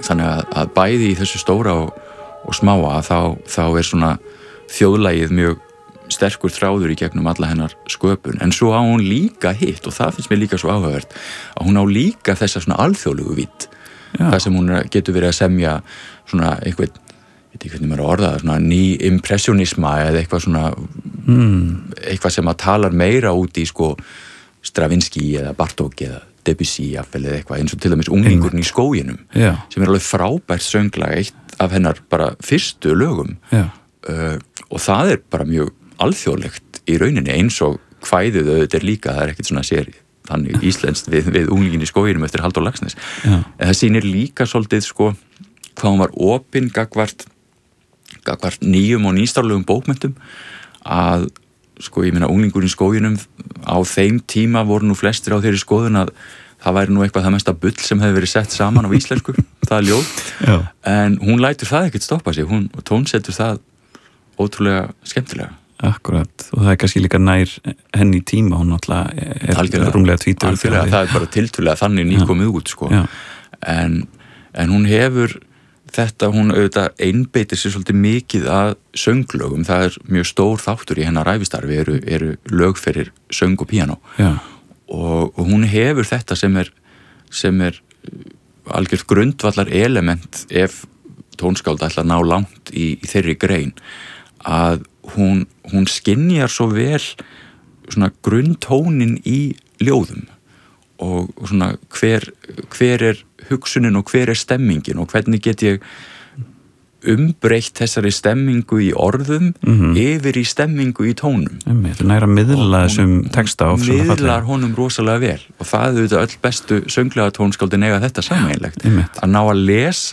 þannig að bæði í þessu stóra og smáa þá svona þjóðlagið mjög sterkur þráður í gegnum alla hennar sköpun, en svo á hún líka hitt og það finnst mér líka svo áhugavert að hún á líka þessa svona alþjóðlegu vídd, það sem hún getur verið að semja svona eitthvað, ég veit ekki hvernig maður orða það, svona ný impressionisma eða eitthvað svona eitthvað sem að talar meira út í sko Stravinsky eða Bartók eða Debussy eða eitthvað eins og til dæmis Unglingurinn í skóginum sem alveg frábært sönglag, eitt af hennar bara fyrstu lögum og það bara mjög alþjóðlegt í rauninni eins og kvæðið auðvitað líka, það ekkert svona sér þannig íslenskt við Unglinginn í skóginum eftir Halldór Laxness en það sýnir líka svolítið sko hvað hún var opin gagvart nýjum og nýstárlegum bókmenntum að sko ég meina Unglingurinn í skóginum á þeim tíma voru nú flestir á þeirri skoðun að það væri nú eitthvað það mesta bull sem hefði verið sett saman á íslensku, það er ljóð en hún lætur það ekkert stoppa sig, hún tónsetur það ótrúlega skemmtilega. Akkurat, og það er kannski líka nær henni í tíma, hún náttúrulega rúmlega tvítugur. Algjörlega, það bara tiltölulega þannig nýkomið út sko. En hún hefur þetta, hún auðvitað einbeitir sér svolítið mikið að sönglögum, það mjög stór þáttur í hennar ævistarfi eru lög fyrir söng og píanó og hún hefur þetta sem er algjört grundvallar element ef tónskáld ætla að ná langt í þeirri grein að hún skynjar svo vel svona grunntónin í ljóðum og svona hver er hugsunin og hver er stemmingin og hvernig get ég umbreytt þessari stemmingu í orðum yfir í stemmingu í tónum. Það næra miðla þessum texta og miðlar honum rosalega vel og það auðvitað öll bestu sönglega tónskáldin eiga þetta sameiginlegt að ná að lesa